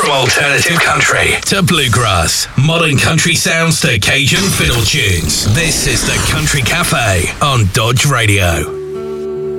alternative country to bluegrass, modern country sounds to Cajun fiddle tunes. This is the Country Cafe on Dodge Radio.